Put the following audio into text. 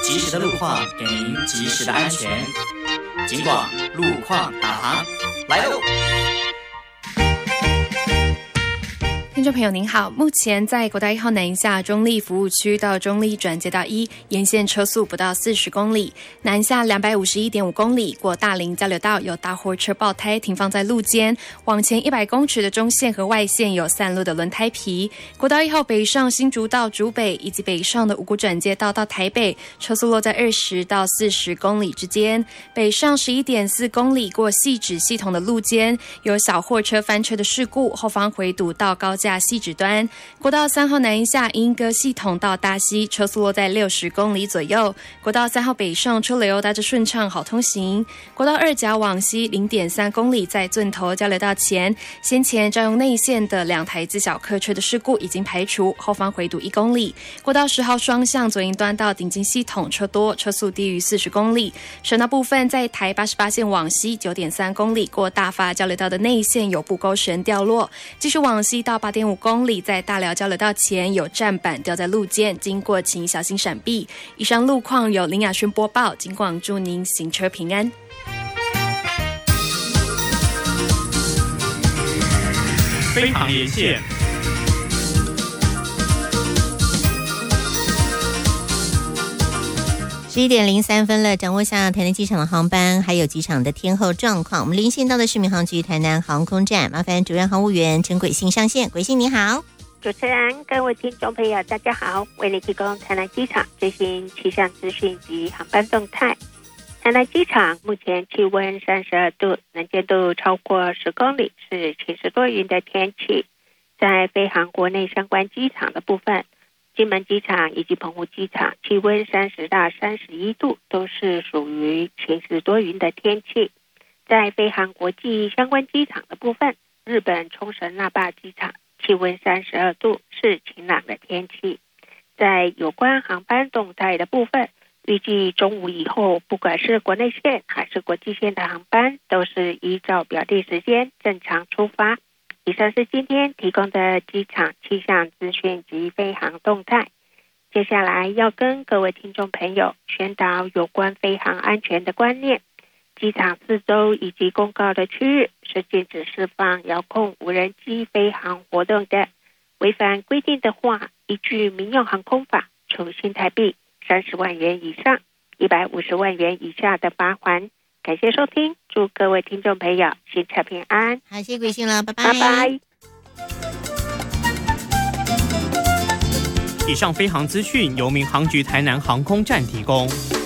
及时的路况，给您及时的安全。警广路况导航来喽！ 听众朋友您好，目前在国道1号南一下中立服务区到中立转接道1沿线车速不到40公里，南下251.5公里过大林交流道有大货车爆胎停放在路肩，往前100公尺的中线和外线有散落的轮胎皮。国道1号北上新竹到竹北以及北上的五股转接道到台北，车速落在20到40公里之间。北上11.4公里过汐止系统的路肩有小货车翻车的事故，后方回堵到高架汐止端。国道3号南一下莺歌系统到大溪，车速落在60公里左右。国道3号北上车流大致顺畅，好通行。国道2甲往西 0.3 公里，在圳头交流道前，先前占用内线的2台自小客车的事故已经排除，后方回堵1公里。国道10号双向左营端到顶金系统车多，车速低于40公里。省道部分在台88线往西 9.3 公里，过大发交流道的内线有布钩绳掉落，继续往西到8.5公里，在大寮交流道前有站板掉在路肩，经过请小心闪避。以上路况由林雅轩播报，警广祝您行车平安。 飞航连线。 11:03了，掌握下台南机场的航班还有机场的天候状况。我们连线到的是民航局台南航空站，麻烦主任航务员陈轨信上线。轨信你好。 主持人、各位听众朋友大家好，为您提供台南机场最新气象资讯及航班动态。台南机场目前气温32度，能见度超过10公里，是晴时多云的天气。在飞航国内相关机场的部分，金门机场以及澎湖机场气温30到31度，都是属于晴时多云的天气。在飞航国际相关机场的部分，日本冲绳那霸机场气温32度，是晴朗的天气。在有关航班动态的部分，预计中午以后，不管是国内线还是国际线的航班，都是依照表定时间正常出发。以上是今天提供的机场气象资讯及飞航动态。接下来要跟各位听众朋友宣导有关飞航安全的观念。机场四周以及公告的区域是禁止释放遥控无人机飞航活动的，违反规定的话，依据民用航空法，处新台币30万元以上150万元以下的罚锾。感谢收听，祝各位听众朋友行车平安。 好，谢谢轨信了，拜拜。 拜拜。 以上飞航资讯由民航局台南航空站提供。